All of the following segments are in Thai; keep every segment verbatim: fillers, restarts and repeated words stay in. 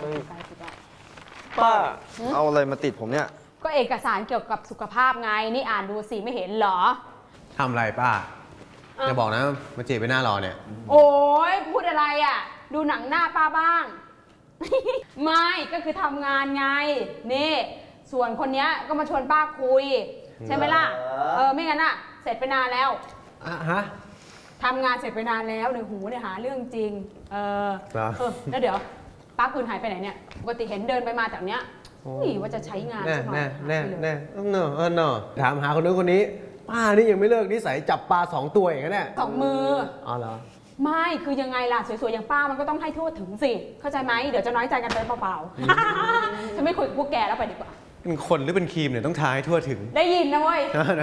ป้าเอาอะไรมาติดผมเนี่ยก็เอกสารเกี่ยวกับสุขภาพไงนี่อ่านดูสิไม่เห็นเหรอทำอะไรป้าจะบอกนะมาจีบไปหน้ารอเนี่ยโอ้ยพูดอะไรอ่ะดูหนังหน้าป้าบ้าง ไม่ก็คือทำงานไงนี่ส่วนคนนี้ก็มาชวนป้าคุยใช่ไหมล่ะเออไม่งั้นอ่ะเสร็จไปนานแล้วอ่ะฮะทำงานเสร็จไปนานแล้วในหูเนี่ยหาเรื่องจริงเออเออแล้วเดี๋ยวป้าปืนหายไปไหนเนี่ยปกติเห็นเดินไปมาจากเนี้ยนี่ว่าจะใช้งานแน่ใช่ไหมแน่แน่แน่เนอะเออเนอะถามหาคนนู้นคนนี้ป้านี่ยังไม่เลิกนิสัยจับปลาสองตัวอย่างนั้นแน่สองมืออ๋อเหรอไม่คือยังไงล่ะสวยๆอย่างป้ามันก็ต้องให้ทั่วถึงสิเข้าใจไหมเดี๋ยวจะน้อยใจกันไปเปล่าๆฉันไม่คุยกับพวกแกแล้วไปดีกว่าเป็นคนหรือเป็นครีมเนี่ยต้องทาให้ทั่วถึงได้ยินนะเว้ย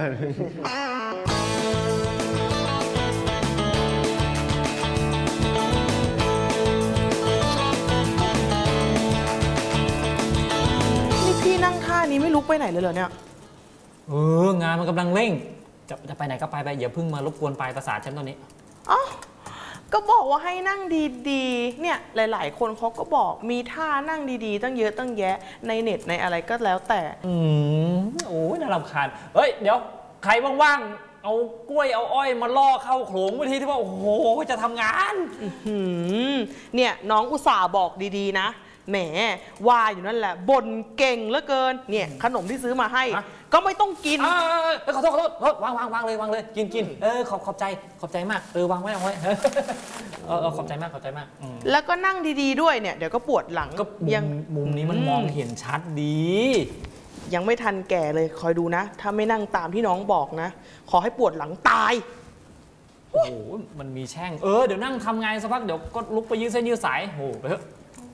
นี่พี่นั่งท่านี้ไม่ลุกไปไหนเลยเหรอเนี่ยเอองานมันกำลังเร่งจะจะไปไหนก็ไปไปอย่าเพิ่งมารบกวนปลายประสาทฉันตอนนี้อ๋อก็บอกว่าให้นั่งดีๆเนี่ยหลายๆคนเขาก็บอกมีท่านั่งดีๆตั้งเยอะตั้งแยะในเน็ตในอะไรก็แล้วแต่อืมโอ้ยน่ารำคาญเฮ้ยเดี๋ยวใครว่างๆเอากล้วยเอาอ้อยมาล่อเข้าโขลงวิธีที่ว่าโอ้โหจะทำงานเนี่ยน้องอุตส่าห์บอกดีๆนะแหมว่าอยู่นั่นแหละบ่นเก่งเหลือเกินเนี่ยขนมที่ซื้อมาให้ก็ไม่ต้องกินเออขอโทษขอโทษวางวางวางเลยวางเลยกินกินเออขอบขอบใจขอบใจมากเออวางไว้วางไว้เออขอบใจมากขอบใจมากแล้วก็นั่งดีๆด้วยเนี่ยเดี๋ยวก็ปวดหลังก็ยังมุมนี้มันมองเห็นชัดดียังไม่ทันแก่เลยคอยดูนะถ้าไม่นั่งตามที่น้องบอกนะขอให้ปวดหลังตายโอ้โหมันมีแช่งเออเดี๋ยวนั่งทำงานสักพักเดี๋ยวก็ลุกไปยืดเส้นยืดสายโอ้โหไปเถอะ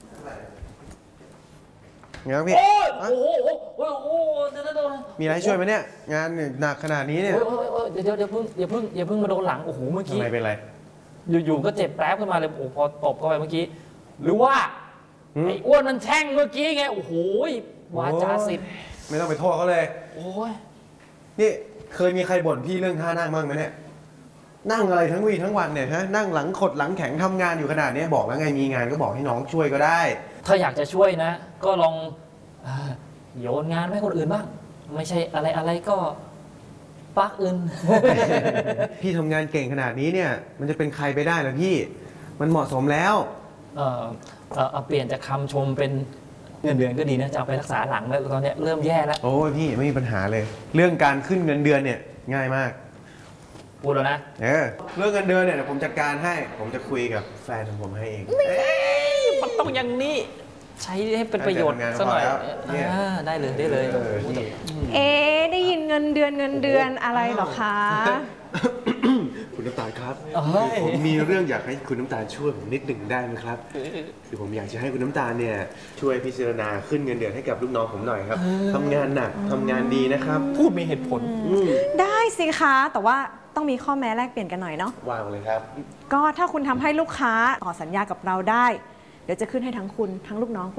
งานพี่โอ้โหโอ้โหเดี๋ยวเดี๋ยวมีอะไรช่วยไหมเนี่ยงานหนักขนาดนี้เนี่ยเดี๋ยวเดี๋ยวเพิ่งอย่าเพิ่งอย่าเพิ่งมาโดนหลังโอ้โหเมื่อกี้ไม่เป็นไรอยู่ๆก็เจ็บแป๊บขึ้นมาเลยโอ้พอตบเข้าไปเมื่อกี้หรือว่าไอ้อ้วนมันแช่งเมื่อกี้ไงโอ้โหวาจาสิทธิ์ไม่ต้องไปโทษเขาเลยโอ้ยนี่เคยมีใครบ่นพี่เรื่องท่านั่งบ้างไหมเนี่ยนั่งอะไรทั้งวีทั้งวันเนี่ยฮะนั่งหลังขดหลังแข็งทำงานอยู่ขนาดนี้บอกแล้วไงมีงานก็บอกให้น้องช่วยก็ได้ถ้าอยากจะช่วยนะก็ลองโยนงานให้คนอื่นบ้างไม่ใช่อะไรอะไรก็ปักอื่นพี่ทำงานเก่งขนาดนี้เนี่ยมันจะเป็นใครไปได้ล่ะพี่มันเหมาะสมแล้วเออเอาเปลี่ยนจากคำชมเป็นเงินเดือนก็ดีนะจะเอาไปรักษาหลังแล้วตอนนี้เริ่มแย่แล้วโอ้ยพี่ไม่มีปัญหาเลยเรื่องการขึ้นเงินเดือนเนี่ยง่ายมากพูดแล้วนะเออเรื่องเงินเดือนเนี่ยผมจัดการให้ผมจะคุยกับแฟนของผมให้เองมันต้องอย่างนี้ใช้ให้เป็นประโยชน์สักหน่อยได้เลยได้เลยเอ๊ได้ยินเงินเดือนเงินเดือนอะไรหรอคะคุณน้ำตาลครับผมมีเรื่องอยากให้คุณน้ำตาลช่วยผมนิดหนึ่งได้ไหมครับคือผมอยากจะให้คุณน้ำตาลเนี่ยช่วยพิจารณาขึ้นเงินเดือนให้กับลูกน้องผมหน่อยครับทำงานหนักทำงานดีนะครับพูดมีเหตุผลได้สิคะแต่ว่าต้องมีข้อแม้แลกเปลี่ยนกันหน่อยเนาะวางเลยครับก็ถ้าคุณทำให้ลูกค้าต่อสัญญากับเราได้เดี๋ยวจะขึ้นให้ทั้งคุณทั้งลูกน้องคุณ